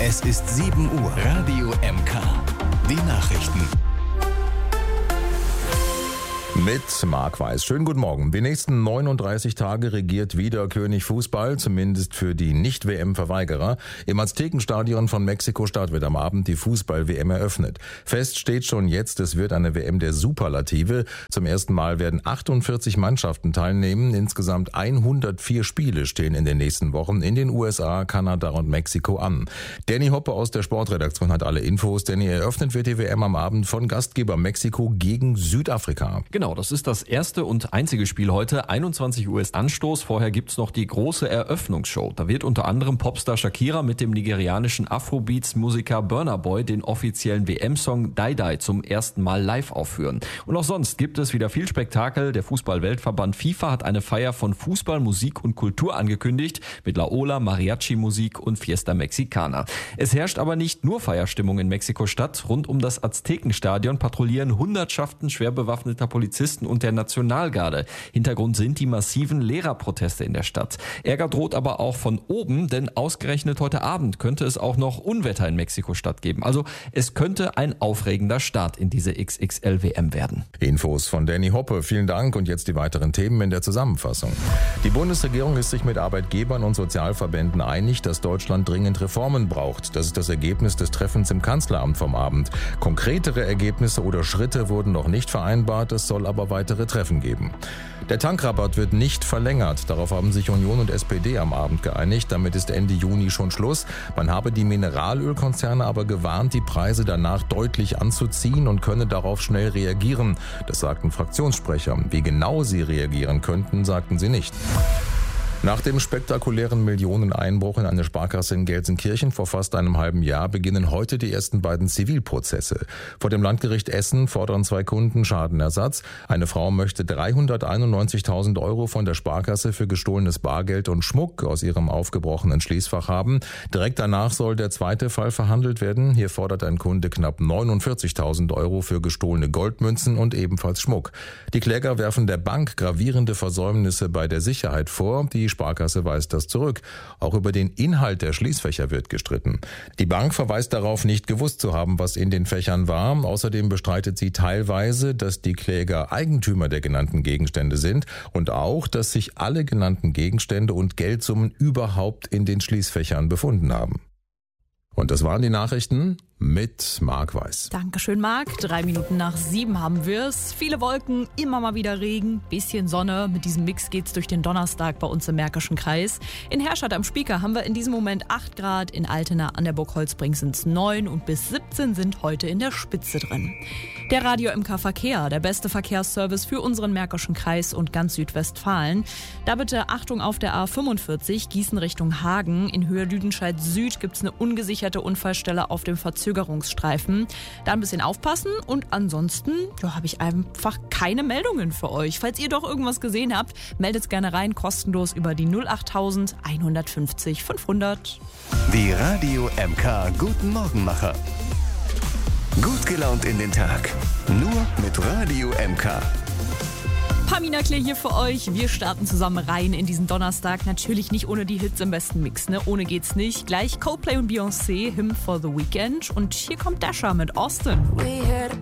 Es ist 7 Uhr. Radio MK. Die Nachrichten. Mit Marc Weiß. Schönen guten Morgen. Die nächsten 39 Tage regiert wieder König Fußball, zumindest für die Nicht-WM-Verweigerer. Im Aztekenstadion von Mexiko-Stadt wird am Abend die Fußball-WM eröffnet. Fest steht schon jetzt, es wird eine WM der Superlative. Zum ersten Mal werden 48 Mannschaften teilnehmen. Insgesamt 104 Spiele stehen in den nächsten Wochen in den USA, Kanada und Mexiko an. Danny Hoppe aus der Sportredaktion hat alle Infos. Danny, eröffnet wird die WM am Abend von Gastgeber Mexiko gegen Südafrika. Genau, das ist das erste und einzige Spiel heute. 21 Uhr ist Anstoß. Vorher gibt's noch die große Eröffnungsshow. Da wird unter anderem Popstar Shakira mit dem nigerianischen Afrobeats-Musiker Burna Boy den offiziellen WM-Song Die Die zum ersten Mal live aufführen. Und auch sonst gibt es wieder viel Spektakel. Der Fußball-Weltverband FIFA hat eine Feier von Fußball, Musik und Kultur angekündigt mit La Ola, Mariachi-Musik und Fiesta Mexicana. Es herrscht aber nicht nur Feierstimmung in Mexiko-Stadt. Rund um das Aztekenstadion patrouillieren Hundertschaften schwer bewaffneter Polizisten und der Nationalgarde. Hintergrund sind die massiven Lehrerproteste in der Stadt. Ärger droht aber auch von oben, denn ausgerechnet heute Abend könnte es auch noch Unwetter in Mexiko-Stadt geben. Also es könnte ein aufregender Start in diese XXL-WM werden. Infos von Danny Hoppe. Vielen Dank und jetzt die weiteren Themen in der Zusammenfassung. Die Bundesregierung ist sich mit Arbeitgebern und Sozialverbänden einig, dass Deutschland dringend Reformen braucht. Das ist das Ergebnis des Treffens im Kanzleramt vom Abend. Konkretere Ergebnisse oder Schritte wurden noch nicht vereinbart. Es soll aber weitere Treffen geben. Der Tankrabatt wird nicht verlängert. Darauf haben sich Union und SPD am Abend geeinigt. Damit ist Ende Juni schon Schluss. Man habe die Mineralölkonzerne aber gewarnt, die Preise danach deutlich anzuziehen und könne darauf schnell reagieren. Das sagten Fraktionssprecher. Wie genau sie reagieren könnten, sagten sie nicht. Nach dem spektakulären Millioneneinbruch in eine Sparkasse in Gelsenkirchen vor fast einem halben Jahr beginnen heute die ersten beiden Zivilprozesse. Vor dem Landgericht Essen fordern 2 Kunden Schadenersatz. Eine Frau möchte 391.000 € von der Sparkasse für gestohlenes Bargeld und Schmuck aus ihrem aufgebrochenen Schließfach haben. Direkt danach soll der zweite Fall verhandelt werden. Hier fordert ein Kunde knapp 49.000 € für gestohlene Goldmünzen und ebenfalls Schmuck. Die Kläger werfen der Bank gravierende Versäumnisse bei der Sicherheit vor. Die Sparkasse weist das zurück. Auch über den Inhalt der Schließfächer wird gestritten. Die Bank verweist darauf, nicht gewusst zu haben, was in den Fächern war. Außerdem bestreitet sie teilweise, dass die Kläger Eigentümer der genannten Gegenstände sind und auch, dass sich alle genannten Gegenstände und Geldsummen überhaupt in den Schließfächern befunden haben. Und das waren die Nachrichten mit Marc Weiß. Dankeschön, Marc. 3 Minuten nach 7 haben wir es. Viele Wolken, immer mal wieder Regen, bisschen Sonne. Mit diesem Mix geht's durch den Donnerstag bei uns im Märkischen Kreis. In Herrschat am Spieker haben wir in diesem Moment 8 Grad. In Altena an der Burg Holzbrink sind es 9 und bis 17 sind heute in der Spitze drin. Der Radio MK Verkehr, der beste Verkehrsservice für unseren Märkischen Kreis und ganz Südwestfalen. Da bitte Achtung auf der A45, Gießen Richtung Hagen. In Höhe Lüdenscheid Süd gibt's eine ungesicherte Unfallstelle auf dem Verzögerungsstreifen. Da ein bisschen aufpassen und ansonsten habe ich einfach keine Meldungen für euch. Falls ihr doch irgendwas gesehen habt, meldet gerne rein, kostenlos über die 08000 150 500. Die Radio MK Guten Morgenmacher. Gut gelaunt in den Tag. Nur mit Radio MK. Pamina Klee hier für euch. Wir starten zusammen rein in diesen Donnerstag. Natürlich nicht ohne die Hits im besten Mix, ne? Ohne geht's nicht. Gleich Coldplay und Beyoncé, Hymn for the Weekend. Und hier kommt Dasha mit Austin. We had a